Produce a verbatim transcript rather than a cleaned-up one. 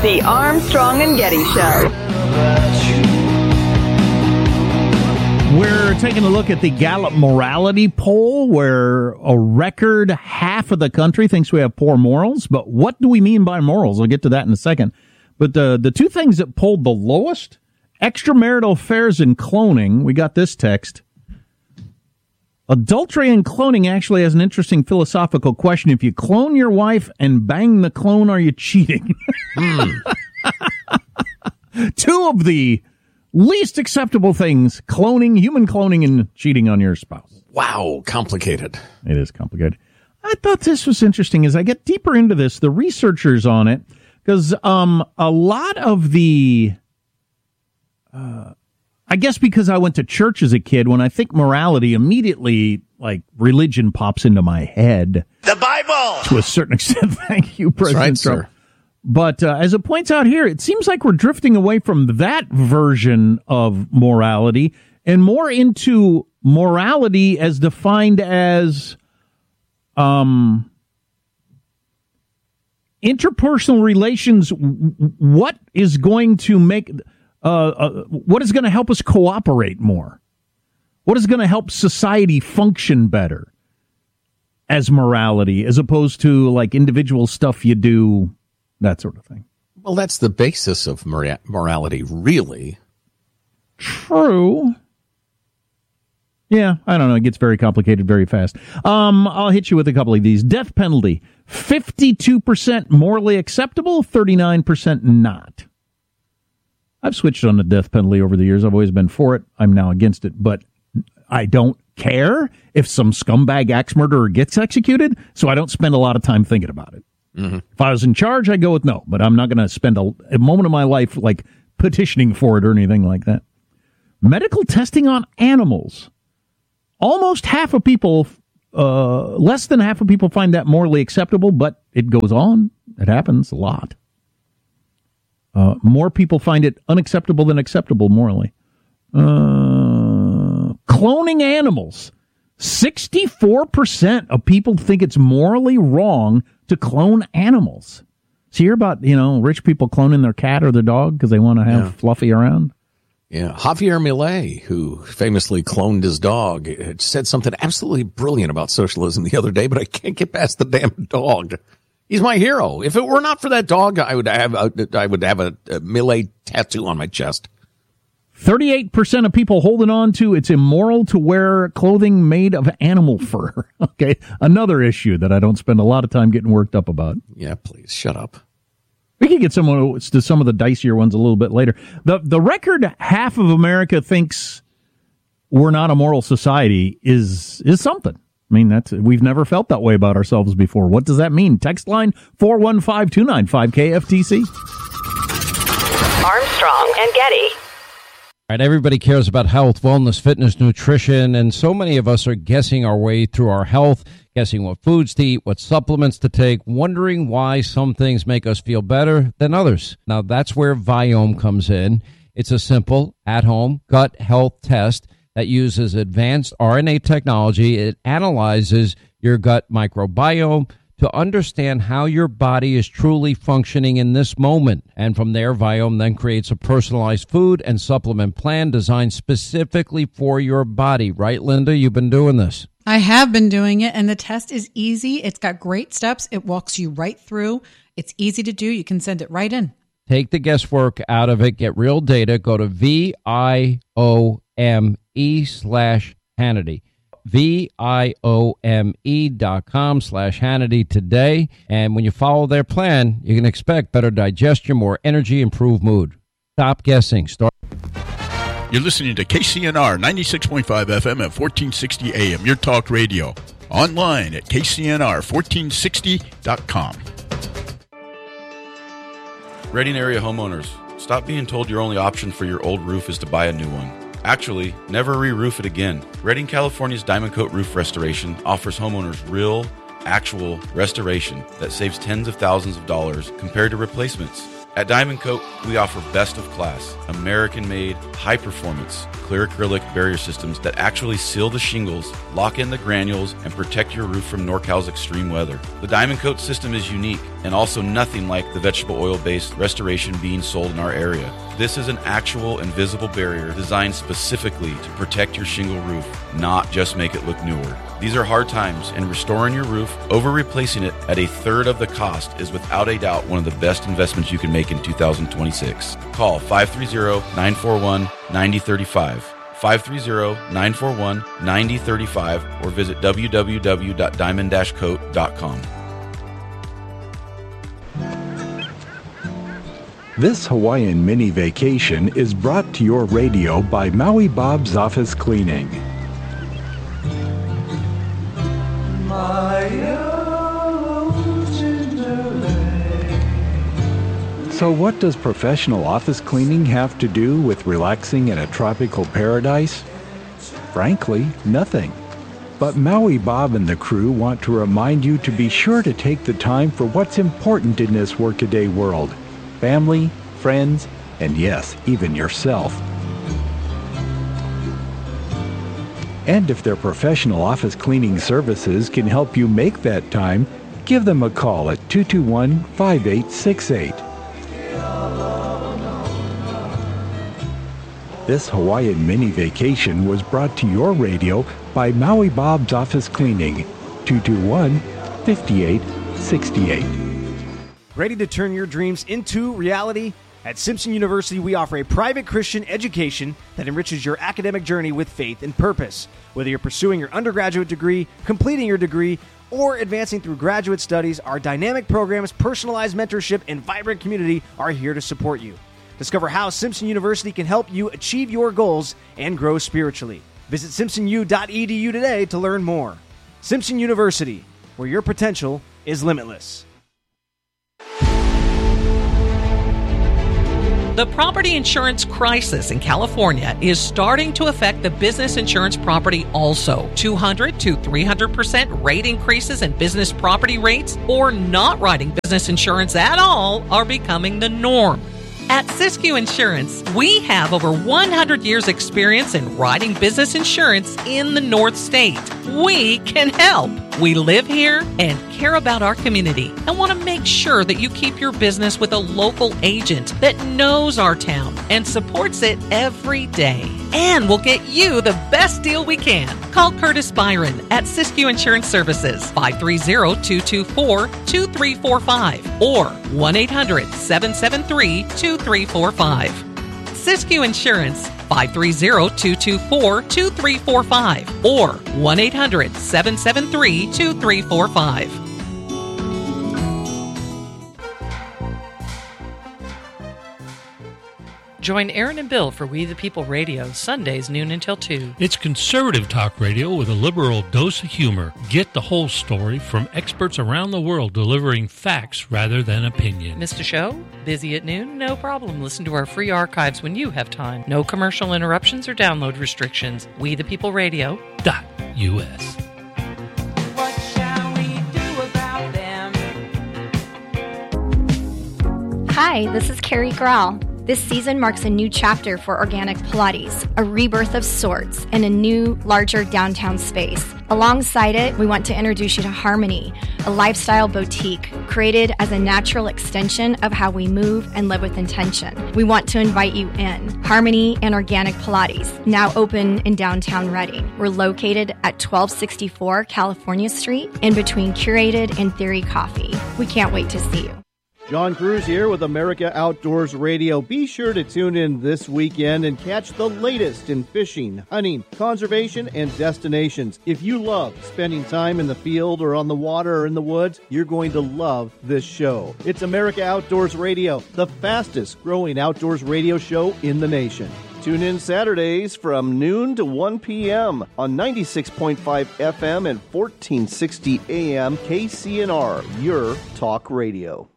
The Armstrong and Getty Show. We're taking a look at the Gallup morality poll, where a record half of the country thinks we have poor morals. But what do we mean by morals? I'll get to that in a second. But the, the two things that polled the lowest, extramarital affairs and cloning. We got this text. Adultery and cloning actually has an interesting philosophical question. If you clone your wife and bang the clone, are you cheating? Mm. Two of the least acceptable things: cloning, human cloning, and cheating on your spouse. Wow, complicated. It is complicated. I thought this was interesting as I get deeper into this, the researchers on it, because um, a lot of the... Uh, I guess because I went to church as a kid, when I think morality, immediately, like, religion pops into my head. The Bible! To a certain extent. Thank you, President That's right, Trump. sir. But uh, as it points out here, it seems like we're drifting away from that version of morality and more into morality as defined as um, interpersonal relations. What is going to make... Uh, uh, what is going to help us cooperate more? What is going to help society function better as morality, as opposed to like individual stuff you do, that sort of thing? Well, that's the basis of mora- morality, really. True. Yeah, I don't know. It gets very complicated very fast. Um, I'll hit you with a couple of these. Death penalty, fifty-two percent morally acceptable, thirty-nine percent not. I've switched on the death penalty over the years. I've always been for it. I'm now against it. But I don't care if some scumbag axe murderer gets executed, so I don't spend a lot of time thinking about it. Mm-hmm. If I was in charge, I'd go with no. But I'm not going to spend a, a moment of my life like petitioning for it or anything like that. Medical testing on animals. Almost half of people, uh, less than half of people find that morally acceptable, but it goes on. It happens a lot. Uh, more people find it unacceptable than acceptable morally. Uh, cloning animals. sixty-four percent of people think it's morally wrong to clone animals. So you hear about, you know, rich people cloning their cat or their dog because they want to have yeah. Fluffy around? Yeah. Javier Milei, who famously cloned his dog, said something absolutely brilliant about socialism the other day, but I can't get past the damn dog. He's my hero. If it were not for that dog, I would have a, I would have a, a Millet tattoo on my chest. thirty-eight percent of people holding on to it's immoral to wear clothing made of animal fur. Okay, another issue that I don't spend a lot of time getting worked up about. Yeah, please, shut up. We can get someone to some of the dicier ones a little bit later. The the record half of America thinks we're not a moral society is is something. I mean, that's we've never felt that way about ourselves before. What does that mean? Text line four one five, two nine five, K F T C. Armstrong and Getty. All right, everybody cares about health, wellness, fitness, nutrition, and so many of us are guessing our way through our health, guessing what foods to eat, what supplements to take, wondering why some things make us feel better than others. Now, that's where Viome comes in. It's a simple, at-home gut health test that uses advanced R N A technology. It analyzes your gut microbiome to understand how your body is truly functioning in this moment. And from there, Viome then creates a personalized food and supplement plan designed specifically for your body. Right, Linda? You've been doing this. I have been doing it, and the test is easy. It's got great steps. It walks you right through. It's easy to do. You can send it right in. Take the guesswork out of it. Get real data. Go to V I O M E slash Hannity. V I O M E dot com slash Hannity today. And when you follow their plan, you can expect better digestion, more energy, improved mood. Stop guessing. Start. You're listening to K C N R ninety-six point five F M at fourteen sixty A M, your talk radio. Online at K C N R fourteen sixty dot com. Reading area homeowners, stop being told your only option for your old roof is to buy a new one. Actually, never re-roof it again. Reading, California's Diamond Coat Roof Restoration offers homeowners real, actual restoration that saves tens of thousands of dollars compared to replacements. At Diamond Coat, we offer best of class, American-made, high-performance, clear acrylic barrier systems that actually seal the shingles, lock in the granules, and protect your roof from NorCal's extreme weather. The Diamond Coat system is unique and also nothing like the vegetable oil-based restoration being sold in our area. This is an actual invisible barrier designed specifically to protect your shingle roof, not just make it look newer. These are hard times, and restoring your roof over replacing it at a third of the cost is without a doubt one of the best investments you can make in two thousand twenty-six. Call five three zero, nine four one, nine zero three five, five three zero, nine four one, nine zero three five, or visit w w w dot diamond dash coat dot com. This Hawaiian mini vacation is brought to your radio by Maui Bob's Office Cleaning. So what does professional office cleaning have to do with relaxing in a tropical paradise? Frankly, nothing. But Maui Bob and the crew want to remind you to be sure to take the time for what's important in this workaday world. Family, friends, and yes, even yourself. And if their professional office cleaning services can help you make that time, give them a call at two two one, five eight six eight. This Hawaiian mini vacation was brought to your radio by Maui Bob's Office Cleaning, two two one, five eight six eight. Ready to turn your dreams into reality? At Simpson University, we offer a private Christian education that enriches your academic journey with faith and purpose. Whether you're pursuing your undergraduate degree, completing your degree, or advancing through graduate studies, our dynamic programs, personalized mentorship, and vibrant community are here to support you. Discover how Simpson University can help you achieve your goals and grow spiritually. Visit simpson u dot e d u today to learn more. Simpson University, where your potential is limitless. The property insurance crisis in California is starting to affect the business insurance property also. two hundred to three hundred percent rate increases in business property rates or not writing business insurance at all are becoming the norm. At Siskiyou Insurance, we have over one hundred years experience in writing business insurance in the North State. We can help. We live here and care about our community and want to make sure that you keep your business with a local agent that knows our town and supports it every day. And we'll get you the best deal we can. Call Curtis Byron at Siskiyou Insurance Services, five three zero, two two four, two three four five or one eight hundred, seven seven three, two three four five. Siskiyou Insurance, five three zero, two two four, two three four five or one eight hundred, seven seven three, two three four five. Join Aaron and Bill for We the People Radio, Sundays noon until two. It's conservative talk radio with a liberal dose of humor. Get the whole story from experts around the world delivering facts rather than opinion. Missed a show? Busy at noon? No problem. Listen to our free archives when you have time. No commercial interruptions or download restrictions. We the People Radio. Dot U S. What shall we do about them? Hi, this is Carrie Grau. This season marks a new chapter for Organic Pilates, a rebirth of sorts in a new, larger downtown space. Alongside it, we want to introduce you to Harmony, a lifestyle boutique created as a natural extension of how we move and live with intention. We want to invite you in. Harmony and Organic Pilates, now open in downtown Redding. We're located at twelve sixty-four California Street, in between Curated and Theory Coffee. We can't wait to see you. John Cruz here with America Outdoors Radio. Be sure to tune in this weekend and catch the latest in fishing, hunting, conservation, and destinations. If you love spending time in the field or on the water or in the woods, you're going to love this show. It's America Outdoors Radio, the fastest growing outdoors radio show in the nation. Tune in Saturdays from noon to one p.m. on ninety-six point five F M and fourteen sixty A M K C N R, your talk radio.